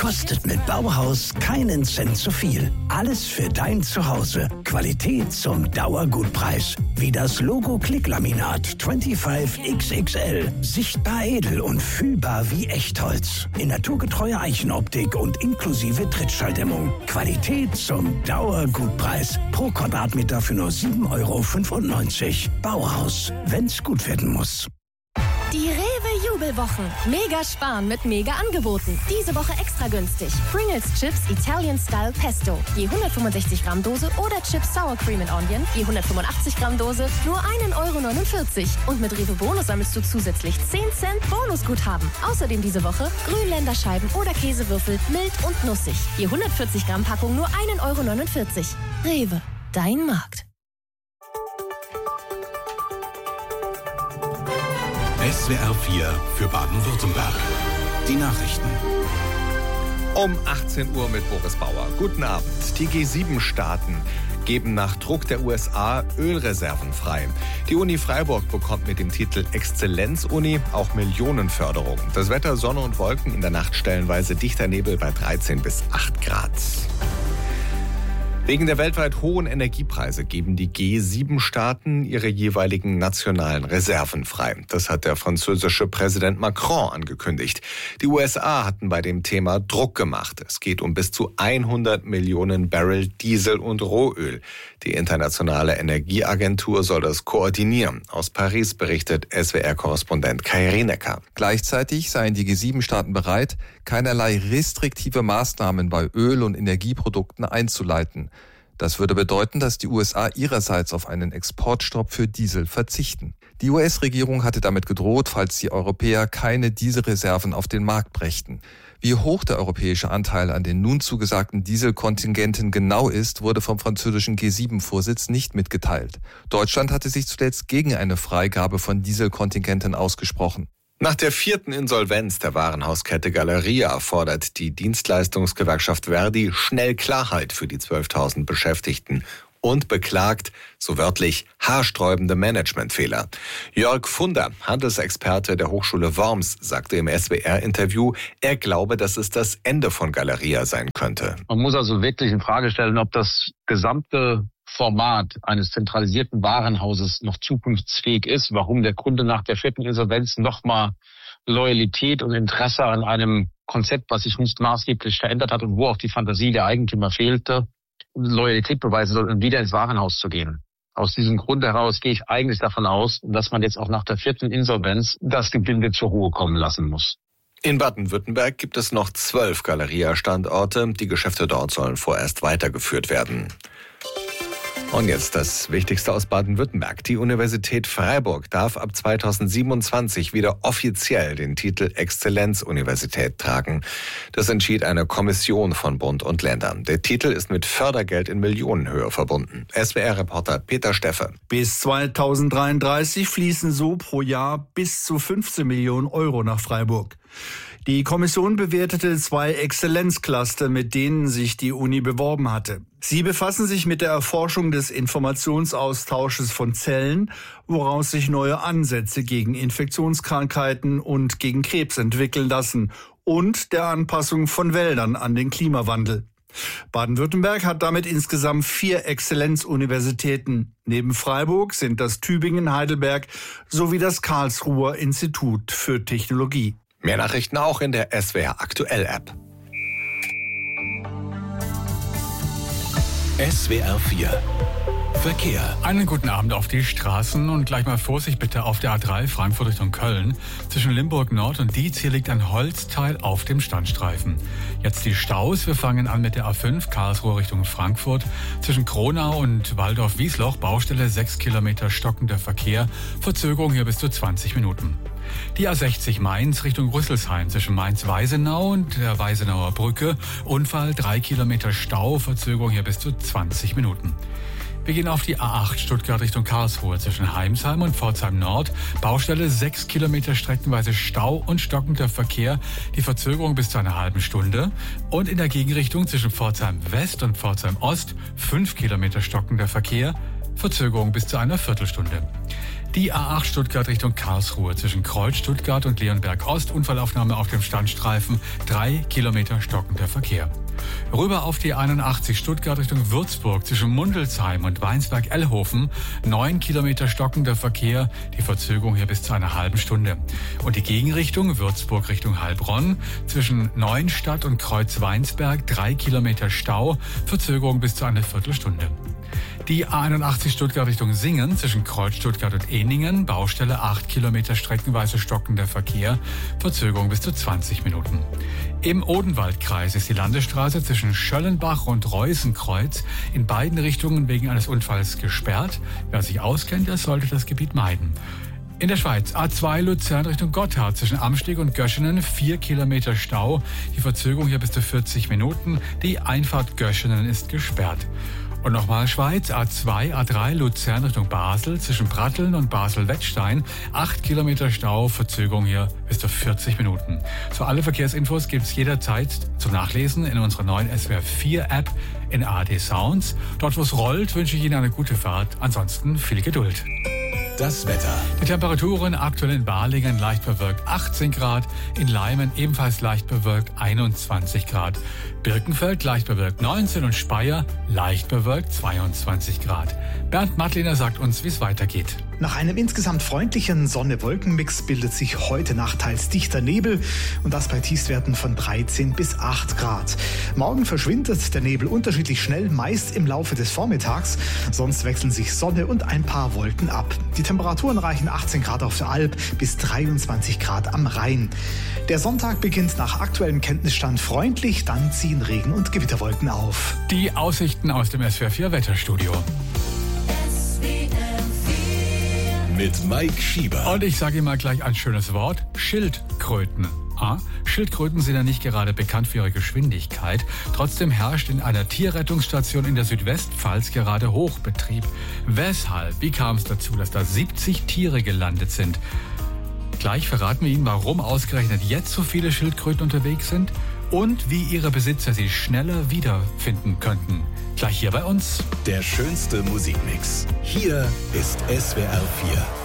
kostet mit Bauhaus keinen Cent zu viel. Alles für dein Zuhause. Qualität zum Dauergutpreis. Wie das Logo Klicklaminat 25XXL. Sichtbar edel und fühlbar wie Echtholz. In naturgetreuer Eichenoptik und inklusive Trittschalldämmung. Qualität zum Dauergutpreis. Pro Quadratmeter für nur 7,95 €. Bauhaus, wenn's gut werden muss. Die Rewe-Jubelwochen. Mega sparen mit Mega-Angeboten. Diese Woche extra günstig. Pringles Chips Italian Style Pesto. Je 165 Gramm Dose oder Chips Sour Cream and Onion. Je 185 Gramm Dose nur 1,49 €. Und mit Rewe Bonus sammelst du zusätzlich 10 Cent Bonusguthaben. Außerdem diese Woche Grünländerscheiben oder Käsewürfel mild und nussig. Je 140 Gramm Packung nur 1,49 €. Rewe, dein Markt. SWR 4 für Baden-Württemberg. Die Nachrichten. Um 18 Uhr mit Boris Bauer. Guten Abend. Die G7-Staaten geben nach Druck der USA Ölreserven frei. Die Uni Freiburg bekommt mit dem Titel Exzellenzuni auch Millionenförderung. Das Wetter, Sonne und Wolken, in der Nacht stellenweise dichter Nebel bei 13 bis 8 Grad. Wegen der weltweit hohen Energiepreise geben die G7-Staaten ihre jeweiligen nationalen Reserven frei. Das hat der französische Präsident Macron angekündigt. Die USA hatten bei dem Thema Druck gemacht. Es geht um bis zu 100 Millionen Barrel Diesel und Rohöl. Die Internationale Energieagentur soll das koordinieren. Aus Paris berichtet SWR-Korrespondent Kai Rienecker. Gleichzeitig seien die G7-Staaten bereit, keinerlei restriktive Maßnahmen bei Öl- und Energieprodukten einzuleiten. Das würde bedeuten, dass die USA ihrerseits auf einen Exportstopp für Diesel verzichten. Die US-Regierung hatte damit gedroht, falls die Europäer keine Dieselreserven auf den Markt brächten. Wie hoch der europäische Anteil an den nun zugesagten Dieselkontingenten genau ist, wurde vom französischen G7-Vorsitz nicht mitgeteilt. Deutschland hatte sich zuletzt gegen eine Freigabe von Dieselkontingenten ausgesprochen. Nach der 4. Insolvenz der Warenhauskette Galeria fordert die Dienstleistungsgewerkschaft Verdi schnell Klarheit für die 12.000 Beschäftigten und beklagt, so wörtlich, haarsträubende Managementfehler. Jörg Funder, Handelsexperte der Hochschule Worms, sagte im SWR-Interview, er glaube, dass es das Ende von Galeria sein könnte. Man muss also wirklich in Frage stellen, ob das gesamte Format eines zentralisierten Warenhauses noch zukunftsfähig ist, warum der Kunde nach der 4. Insolvenz nochmal Loyalität und Interesse an einem Konzept, was sich nicht maßgeblich verändert hat und wo auch die Fantasie der Eigentümer fehlte, Loyalität beweisen soll, um wieder ins Warenhaus zu gehen. Aus diesem Grund heraus gehe ich eigentlich davon aus, dass man jetzt auch nach der 4. Insolvenz das Gebinde zur Ruhe kommen lassen muss. In Baden-Württemberg gibt es noch 12 Galeria-Standorte. Die Geschäfte dort sollen vorerst weitergeführt werden. Und jetzt das Wichtigste aus Baden-Württemberg. Die Universität Freiburg darf ab 2027 wieder offiziell den Titel Exzellenzuniversität tragen. Das entschied eine Kommission von Bund und Ländern. Der Titel ist mit Fördergeld in Millionenhöhe verbunden. SWR-Reporter Peter Steffe. Bis 2033 fließen so pro Jahr bis zu 15 Millionen € nach Freiburg. Die Kommission bewertete 2 Exzellenzcluster, mit denen sich die Uni beworben hatte. Sie befassen sich mit der Erforschung des Informationsaustausches von Zellen, woraus sich neue Ansätze gegen Infektionskrankheiten und gegen Krebs entwickeln lassen, und der Anpassung von Wäldern an den Klimawandel. Baden-Württemberg hat damit insgesamt 4 Exzellenzuniversitäten. Neben Freiburg sind das Tübingen, Heidelberg sowie das Karlsruher Institut für Technologie. Mehr Nachrichten auch in der SWR Aktuell App. SWR 4 Verkehr. Einen guten Abend auf die Straßen und gleich mal Vorsicht bitte auf der A3 Frankfurt Richtung Köln. Zwischen Limburg Nord und Dietz hier liegt ein Holzteil auf dem Standstreifen. Jetzt die Staus. Wir fangen an mit der A5 Karlsruhe Richtung Frankfurt. Zwischen Kronau und Waldorf-Wiesloch Baustelle 6 Kilometer stockender Verkehr. Verzögerung hier bis zu 20 Minuten. Die A60 Mainz Richtung Rüsselsheim zwischen Mainz-Weisenau und der Weisenauer Brücke. Unfall 3 Kilometer Stau. Verzögerung hier bis zu 20 Minuten. Wir gehen auf die A8 Stuttgart Richtung Karlsruhe zwischen Heimsheim und Pforzheim Nord. Baustelle 6 Kilometer streckenweise Stau und stockender Verkehr. Die Verzögerung bis zu einer halben Stunde. Und in der Gegenrichtung zwischen Pforzheim West und Pforzheim Ost 5 Kilometer stockender Verkehr. Verzögerung bis zu einer Viertelstunde. Die A8 Stuttgart Richtung Karlsruhe zwischen Kreuz Stuttgart und Leonberg Ost. Unfallaufnahme auf dem Standstreifen. 3 Kilometer stockender Verkehr. Rüber auf die 81 Stuttgart Richtung Würzburg zwischen Mundelsheim und Weinsberg-Ellhofen. 9 Kilometer stockender Verkehr. Die Verzögerung hier bis zu einer halben Stunde. Und die Gegenrichtung Würzburg Richtung Heilbronn zwischen Neuenstadt und Kreuz-Weinsberg. 3 Kilometer Stau. Verzögerung bis zu einer Viertelstunde. Die A81 Stuttgart Richtung Singen zwischen Kreuz Stuttgart und Ehningen. Baustelle 8 Kilometer streckenweise stockender Verkehr. Verzögerung bis zu 20 Minuten. Im Odenwaldkreis ist die Landesstraße zwischen Schöllenbach und Reußenkreuz in beiden Richtungen wegen eines Unfalls gesperrt. Wer sich auskennt, der sollte das Gebiet meiden. In der Schweiz A2 Luzern Richtung Gotthard zwischen Amsteg und Göschenen 4 Kilometer Stau. Die Verzögerung hier bis zu 40 Minuten. Die Einfahrt Göschenen ist gesperrt. Und nochmal Schweiz, A2, A3 Luzern Richtung Basel zwischen Pratteln und Basel-Wettstein. 8 Kilometer Stau, Verzögerung hier bis zu 40 Minuten. So, alle Verkehrsinfos gibt's jederzeit zum Nachlesen in unserer neuen SWR4-App in ARD Sounds. Dort, wo es rollt, wünsche ich Ihnen eine gute Fahrt. Ansonsten viel Geduld. Das Wetter. Die Temperaturen aktuell in Balingen leicht bewölkt 18 Grad, in Leimen ebenfalls leicht bewölkt 21 Grad, Birkenfeld leicht bewölkt 19 und Speyer leicht bewölkt 22 Grad. Bernd Mattliner sagt uns, wie es weitergeht. Nach einem insgesamt freundlichen Sonne-Wolken-Mix bildet sich heute Nacht teils dichter Nebel und das bei Tiefstwerten von 13 bis 8 Grad. Morgen verschwindet der Nebel unterschiedlich schnell, meist im Laufe des Vormittags. Sonst wechseln sich Sonne und ein paar Wolken ab. Die Temperaturen reichen 18 Grad auf der Alp bis 23 Grad am Rhein. Der Sonntag beginnt nach aktuellem Kenntnisstand freundlich, dann ziehen Regen- und Gewitterwolken auf. Die Aussichten aus dem SWR4 Wetterstudio. Mit Mike Schieber. Und ich sage Ihnen mal gleich ein schönes Wort. Schildkröten. Schildkröten sind ja nicht gerade bekannt für ihre Geschwindigkeit. Trotzdem herrscht in einer Tierrettungsstation in der Südwestpfalz gerade Hochbetrieb. Weshalb? Wie kam es dazu, dass da 70 Tiere gelandet sind? Gleich verraten wir Ihnen, warum ausgerechnet jetzt so viele Schildkröten unterwegs sind und wie ihre Besitzer sie schneller wiederfinden könnten. Gleich hier bei uns. Der schönste Musikmix. Hier ist SWR4.